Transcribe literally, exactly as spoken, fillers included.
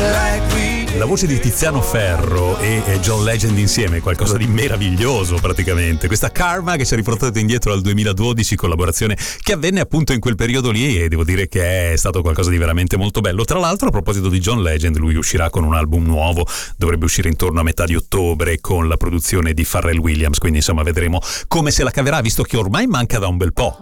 La voce di Tiziano Ferro e John Legend insieme, qualcosa di meraviglioso praticamente. Questa Karma che ci ha riportato indietro al duemiladodici, collaborazione che avvenne appunto in quel periodo lì, e devo dire che è stato qualcosa di veramente molto bello. Tra l'altro, a proposito di John Legend, lui uscirà con un album nuovo, dovrebbe uscire intorno a metà di ottobre con la produzione di Pharrell Williams, quindi insomma vedremo come se la caverà, visto che ormai manca da un bel po'.